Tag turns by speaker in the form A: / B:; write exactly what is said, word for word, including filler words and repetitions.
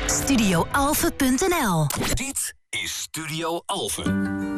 A: studio alphen punt n l.
B: Dit is Studio Alphen.